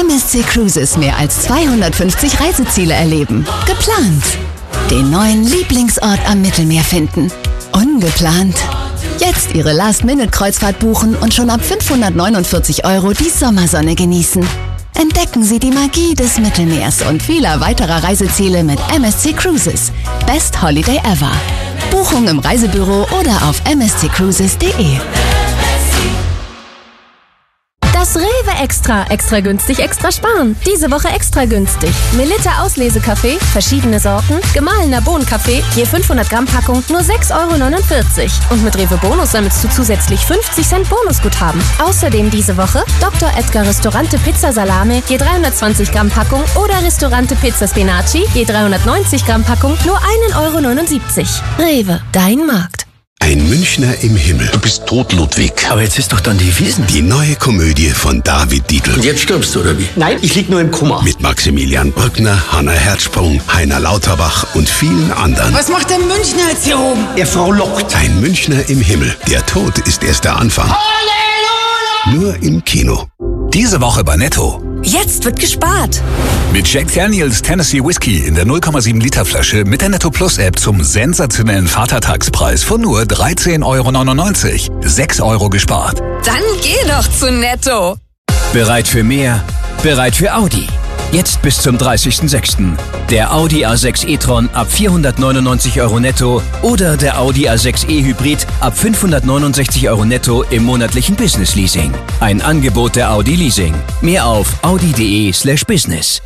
MSC Cruises mehr als 250 Reiseziele erleben. Geplant. Den neuen Lieblingsort am Mittelmeer finden. Ungeplant. Jetzt Ihre Last-Minute-Kreuzfahrt buchen und schon ab 549 € die Sommersonne genießen. Entdecken Sie die Magie des Mittelmeers und vieler weiterer Reiseziele mit MSC Cruises. Best Holiday ever. Buchung im Reisebüro oder auf msccruises.de. Das Rewe Extra. Extra günstig, extra sparen. Diese Woche extra günstig. Melitta Auslesekaffee, verschiedene Sorten, gemahlener Bohnenkaffee, je 500 Gramm Packung, nur 6,49 €. Und mit Rewe Bonus sammelst du zusätzlich 50 Cent Bonusguthaben. Außerdem diese Woche Dr. Edgar Ristorante Pizza Salame, je 320 Gramm Packung oder Ristorante Pizza Spinaci, je 390 Gramm Packung, nur 1,79 €. Rewe, dein Markt. Ein Münchner im Himmel. Du bist tot, Ludwig. Aber jetzt ist doch dann die Wiesn. Die neue Komödie von David Dietl. Und jetzt stirbst du, oder wie? Nein, ich lieg nur im Koma. Mit Maximilian Brückner, Hanna Herzsprung, Heiner Lauterbach und vielen anderen. Was macht der Münchner jetzt hier oben? Er frohlockt. Ein Münchner im Himmel. Der Tod ist erst der Anfang. Halleluja! Nur im Kino. Diese Woche bei Netto. Jetzt wird gespart. Mit Jack Daniels Tennessee Whiskey in der 0,7 Liter Flasche mit der Netto Plus App zum sensationellen Vatertagspreis von nur 13,99 €. 6 € gespart. Dann geh doch zu Netto. Bereit für mehr? Bereit für Audi. Jetzt bis zum 30.06. Der Audi A6 e-tron ab 499 € netto oder der Audi A6 e-Hybrid ab 569 € netto im monatlichen Business Leasing. Ein Angebot der Audi Leasing. Mehr auf audi.de/business.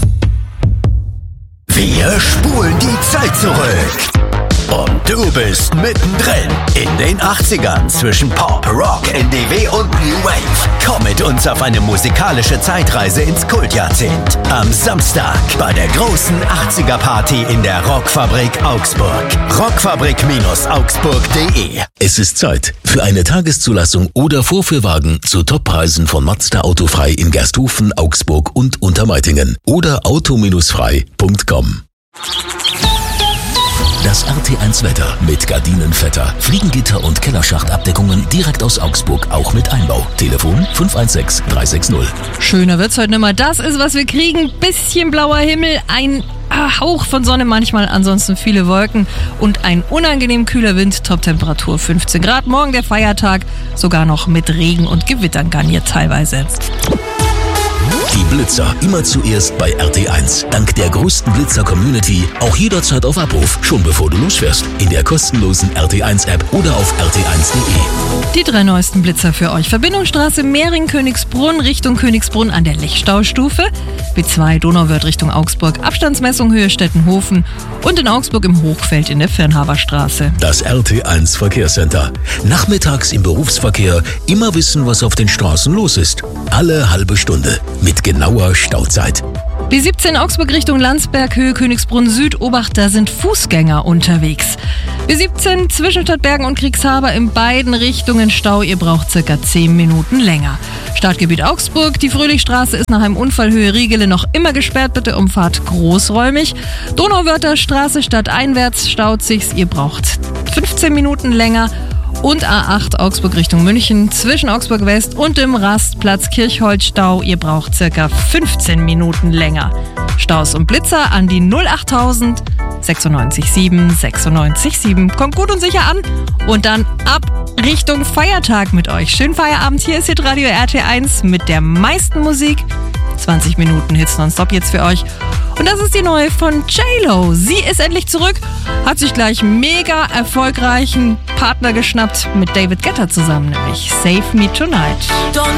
Wir spulen die Zeit zurück. Und du bist mittendrin in den 80ern zwischen Pop, Rock, NDW und New Wave. Komm mit uns auf eine musikalische Zeitreise ins Kultjahrzehnt. Am Samstag bei der großen 80er-Party in der Rockfabrik Augsburg. Rockfabrik-augsburg.de. Es ist Zeit für eine Tageszulassung oder Vorführwagen zu Toppreisen von Mazda Autofrei in Gersthofen, Augsburg und Untermeitingen oder auto-frei.com. Das RT1 Wetter mit Gardinenvetter, Fliegengitter und Kellerschachtabdeckungen direkt aus Augsburg, auch mit Einbau. Telefon 516 360. Schöner wird's heute nicht mehr. Das ist, was wir kriegen. Bisschen blauer Himmel, ein Hauch von Sonne manchmal, ansonsten viele Wolken und ein unangenehm kühler Wind. Toptemperatur 15 Grad. Morgen der Feiertag, sogar noch mit Regen und Gewittern garniert teilweise. Die Blitzer immer zuerst bei RT1. Dank der größten Blitzer-Community auch jederzeit auf Abruf, schon bevor du losfährst. In der kostenlosen RT1-App oder auf rt1.de. Die 3 neuesten Blitzer für euch. Verbindungsstraße Mehring-Königsbrunn Richtung Königsbrunn an der Lechstaustufe. B2 Donauwörth Richtung Augsburg. Abstandsmessung Höhe Stettenhofen. Und in Augsburg im Hochfeld in der Firnhaberstraße. Das RT1 Verkehrscenter. Nachmittags im Berufsverkehr immer wissen, was auf den Straßen los ist. Alle halbe Stunde. Mit genauer Stauzeit. B17 Augsburg Richtung Landsberg, Höhe Königsbrunn Süd, Obacht, da sind Fußgänger unterwegs. B17 zwischen Stadtbergen und Kriegshaber in beiden Richtungen Stau, ihr braucht circa 10 Minuten länger. Startgebiet Augsburg, die Fröhlichstraße ist nach einem Unfall Höhe Riegele noch immer gesperrt, bitte umfahrt großräumig. Donauwörther Straße stadteinwärts staut sich's, ihr braucht 15 Minuten länger. Und A8 Augsburg Richtung München zwischen Augsburg West und dem Rastplatz Kirchholzstau. Ihr braucht circa 15 Minuten länger. Staus und Blitzer an die 08000 967 967. Kommt gut und sicher an und dann ab Richtung Feiertag mit euch. Schönen Feierabend. Hier ist Hitradio RT1 mit der meisten Musik. 20 Minuten Hits nonstop jetzt für euch. Und das ist die neue von J-Lo. Sie ist endlich zurück, hat sich gleich mega erfolgreichen Partner geschnappt mit David Guetta zusammen, nämlich Save Me Tonight.